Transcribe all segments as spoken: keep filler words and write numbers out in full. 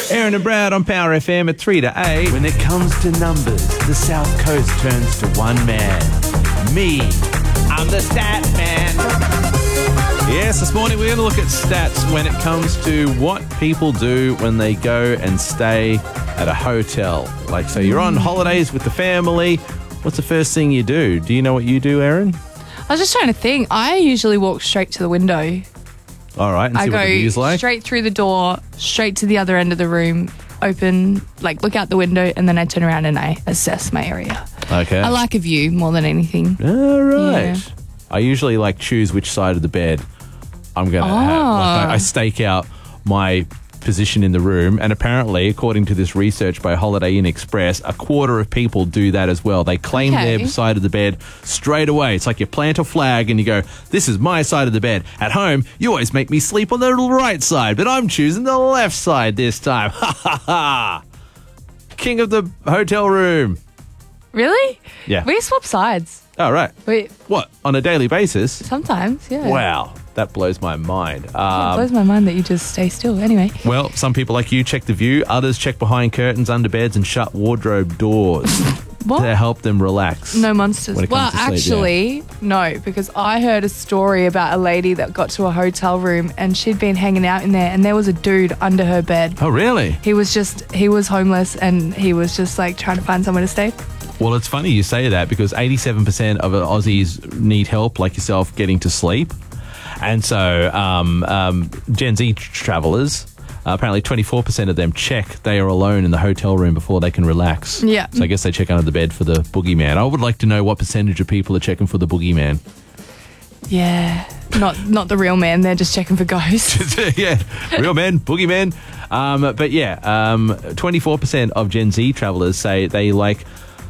Aaron and Brad on Power F M at three to eight. When it comes to numbers, the South Coast turns to one man. Me. I'm the stat man. Yes, this morning we're going to look at stats when it comes to what people do when they go and stay at a hotel. Like, so you're on holidays with the family. What's the first thing you do? Do you know what you do, Aaron? I was just trying to think. I usually walk straight to the window. All right, and see I what go the view's like. straight through the door, straight to the other end of the room, open, like look out the window, and then I turn around and I assess my area. Okay. I like a view more than anything. All right. Yeah. I usually like choose which side of the bed I'm going to Oh. have. Like I, I stake out my position in the room, and apparently, according to this research by Holiday Inn Express, a quarter of people do that as well. They claim Okay. their side of the bed straight away. It's like you plant a flag and you go, this is my side of the bed. At home, you always make me sleep on the right side, but I'm choosing the left side this time. Ha ha ha! King of the hotel room. Really? Yeah. We swap sides. All right. We What? On a daily basis? sometimes, yeah. Wow. That blows my mind. It Um, blows my mind that you just stay still. Anyway. well, some people like you check the view. Others check behind curtains, under beds, and shut wardrobe doors What? to help them relax. No monsters. When it Well, comes to sleep, actually, no, because I heard a story about a lady that got to a hotel room and she'd been hanging out in there and there was a dude under her bed. Oh, really? He was just, he was homeless and he was just like trying to find somewhere to stay. Well, it's funny you say that because eighty-seven percent of Aussies need help, like yourself, getting to sleep. And so um, um, Gen Z travellers, uh, apparently twenty-four percent of them check they are alone in the hotel room before they can relax. Yeah. So I guess they check under the bed for the boogeyman. I would like to know what percentage of people are checking for the boogeyman. Yeah. Not not the real man. They're just checking for ghosts. Yeah, real men, boogeymen. Um, but yeah, um, twenty-four percent of Gen Z travellers say they like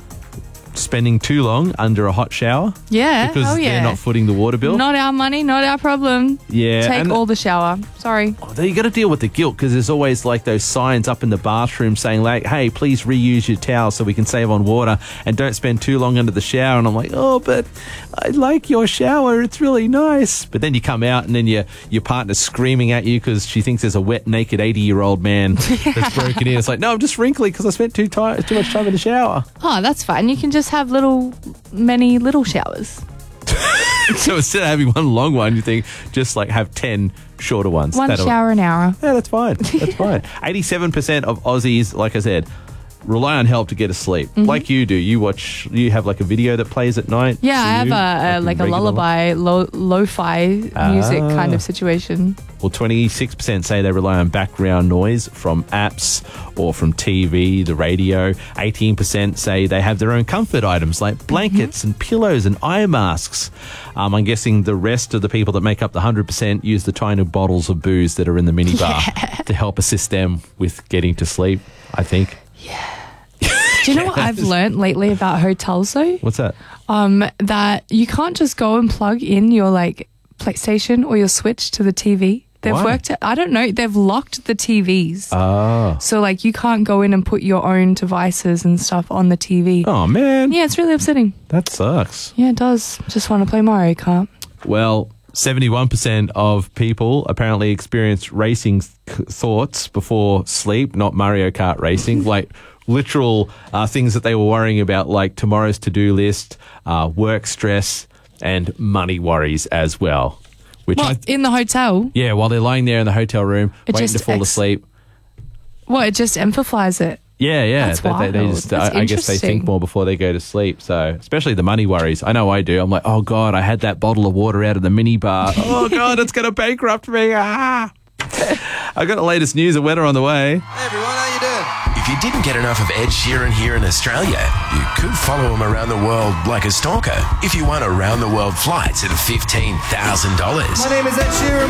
spending too long under a hot shower. Yeah. Because oh, yeah. they're not footing the water bill. Not our money, not our problem. Yeah, Take and- all the shower. Sorry. Although you got to deal with the guilt because there's always like those signs up in the bathroom saying like, hey, please reuse your towel so we can save on water and don't spend too long under the shower. And I'm like, oh, but I like your shower. It's really nice. But then you come out and then your, your partner's screaming at you because she thinks there's a wet, naked eighty-year-old man that's broken in. It's like, no, I'm just wrinkly because I spent too, ti- too much time in the shower. Oh, that's fine. You can just have little, many little showers. So instead of having one long one, you think just like have ten shorter ones. One That'll- shower an hour. Yeah, that's fine. That's fine. eighty-seven percent of Aussies, like I said, rely on help to get asleep. Mm-hmm. Like you do. You watch, you have like a video that plays at night. Yeah, I for have you, a, a like a regular- lullaby, lo- lo-fi music Ah. kind of situation. Well, twenty-six percent say they rely on background noise from apps or from T V, the radio. eighteen percent say they have their own comfort items like blankets and pillows and eye masks. Um, I'm guessing the rest of the people that make up the one hundred percent use the tiny bottles of booze that are in the minibar to help assist them with getting to sleep, I think. Do you know what I've learnt lately about hotels though? What's that? Um, that you can't just go and plug in your like PlayStation or your Switch to the T V. They've Why? worked it. I don't know. They've locked the T Vs. Oh. So like you can't go in and put your own devices and stuff on the T V. Oh, man. Yeah, it's really upsetting. That sucks. Yeah, it does. Just want to play Mario Kart. Well, seventy-one percent of people apparently experience racing th- thoughts before sleep, not Mario Kart racing, like literal uh, things that they were worrying about, like tomorrow's to-do list, uh, work stress, and money worries as well. Which Well, I, in the hotel, yeah, while they're lying there in the hotel room, It waiting just to fall ex- asleep. well, it just amplifies it. Yeah, yeah. That's they, they, they wild. just, That's I, I guess they think interesting. more before they go to sleep. So, especially the money worries. I know I do. I'm like, oh God, I had that bottle of water out of the minibar. Oh God, it's going to bankrupt me. Ah. I got the latest news and weather on the way. Hey everyone, how you doing? If you didn't get enough of Ed Sheeran here in Australia, you could follow him around the world like a stalker if you won around the world flights at fifteen thousand dollars. My name is Ed Sheeran.